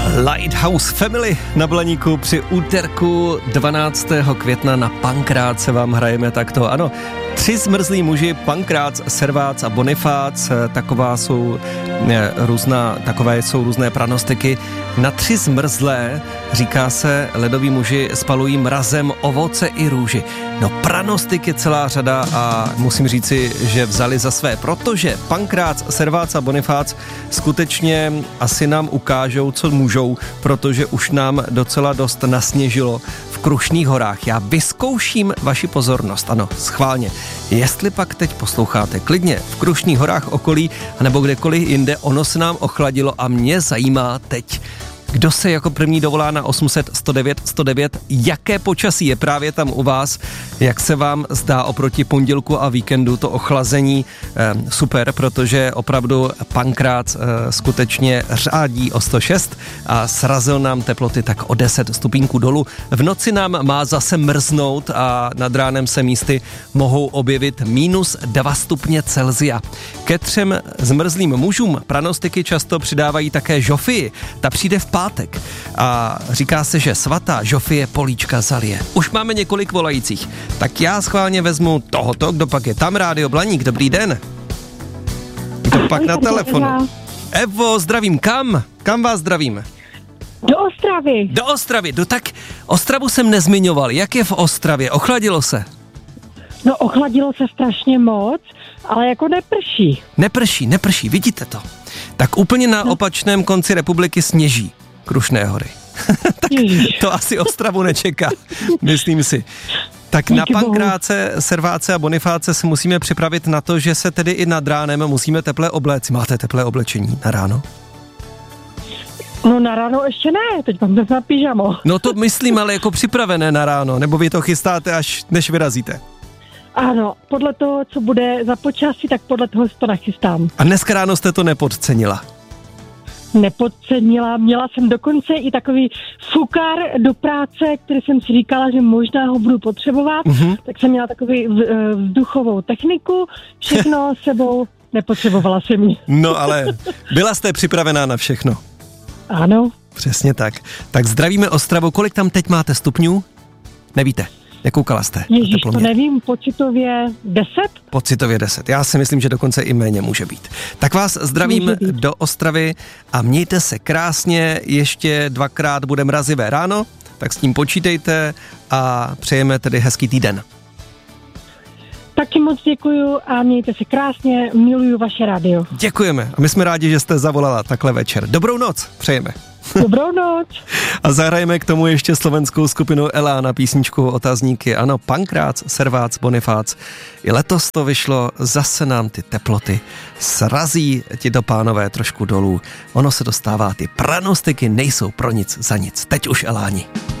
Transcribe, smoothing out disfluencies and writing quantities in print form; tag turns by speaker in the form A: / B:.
A: Lighthouse Family na Blaníku při úterku 12. května na Pankrác vám hrajeme takto. Ano, 3 zmrzlí muži, Pankrác, Servác a Bonifác, takové jsou různé pranostiky. Na 3 zmrzlé, říká se, ledoví muži spalují mrazem ovoce i růži. No pranostik je celá řada a musím říci, že vzali za své, protože Pankrác, Servác a Bonifác skutečně asi nám ukážou, co můžou, protože už nám docela dost nasněžilo v Krušných horách. Já vyzkouším vaši pozornost, ano, schválně. Jestli pak teď posloucháte klidně v Krušných horách okolí, anebo kdekoliv jinde, ono se nám ochladilo a mě zajímá teď, kdo se jako první dovolá na 800 109 109, jaké počasí je právě tam u vás, jak se vám zdá oproti pondělku a víkendu to ochlazení. Super, protože opravdu Pankrác skutečně řádí o 106 a srazil nám teploty tak o 10 stupínků dolů. V noci nám má zase mrznout a nad ránem se místy mohou objevit -2 stupně Celsia. Ke 3 zmrzlým mužům pranostiky často přidávají také Žofii. Ta přijde v pátek a říká se, že svatá Žofie políčka zalije. Už máme několik volajících, tak já schválně vezmu tohoto, kdo pak je tam, Rádio Blaník, dobrý den. Kdo pak na telefonu? Evo, zdravím, kam? Kam vás zdravím?
B: Do Ostravy.
A: Do Ostravy, tak Ostravu jsem nezmiňoval, jak je v Ostravě, ochladilo se?
B: No ochladilo se strašně moc, ale jako
A: Neprší, vidíte to. Tak úplně na opačném konci republiky sněží Krušné hory. Tak to asi Ostravu nečeká, myslím si. Tak na Pankráce, Serváce a Bonifáce se musíme připravit na to, že se tedy i nad ránem musíme teple obléci. Máte teplé oblečení na ráno?
B: No na ráno ještě ne, teď mám zase na pyžamo.
A: No to myslím, ale jako připravené na ráno, nebo vy to chystáte až než vyrazíte?
B: Ano, podle toho, co bude za počasí, tak podle toho si to nachystám.
A: A dneska ráno jste to nepodcenila?
B: Nepodcenila, měla jsem dokonce i takový fukár do práce, který jsem si říkala, že možná ho budu potřebovat, tak jsem měla takový vzduchovou techniku, všechno sebou, nepotřebovala jsem ji.
A: No ale byla jste připravená na všechno?
B: Ano.
A: Přesně tak. Tak zdravíme Ostravu, kolik tam teď máte stupňů? Nevíte? Nekoukala jste?
B: Ježíš, to nevím, pocitově 10?
A: Pocitově 10. Já si myslím, že dokonce i méně může být. Tak vás zdravím do Ostravy a mějte se krásně, ještě 2krát bude mrazivé ráno, tak s tím počítejte a přejeme tedy hezký týden.
B: Taky moc děkuju a mějte se krásně, miluju vaše rádio.
A: Děkujeme a my jsme rádi, že jste zavolala takhle večer. Dobrou noc přejeme.
B: Dobrou noc.
A: A zahrajeme k tomu ještě slovenskou skupinu Elá na písničku Otazníky. Ano, Pankrác, Servác, Bonifác. I letos to vyšlo, zase nám ty teploty srazí tito pánové trošku dolů. Ono se dostává, ty pranostiky nejsou pro nic za nic. Teď už Eláni.